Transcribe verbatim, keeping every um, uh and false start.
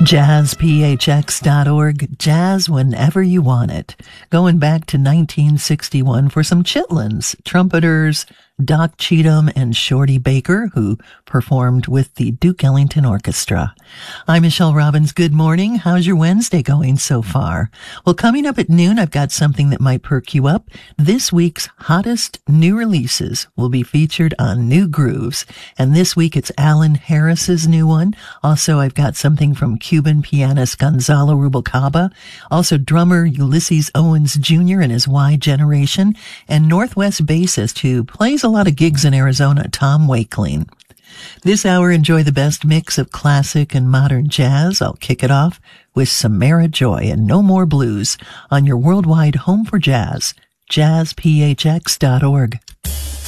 jazz p h x dot org, jazz whenever you want it. Going back to nineteen sixty-one for some chitlins, trumpeters Doc Cheatham and Shorty Baker, who performed with the Duke Ellington Orchestra. I'm Michelle Robbins. Good morning. How's your Wednesday going so far? Well, coming up at noon, I've got something that might perk you up. This week's hottest new releases will be featured on New Grooves. And this week, it's Alan Harris's new one. Also, I've got something from Cuban pianist Gonzalo Rubalcaba. Also, drummer Ulysses Owens Junior and his Y Generation. And Northwest bassist who plays a lot of gigs in Arizona, Tom Wakeling. This hour, enjoy the best mix of classic and modern jazz. I'll kick it off with Samara Joy and No More Blues on your worldwide home for jazz, jazz p h x dot org.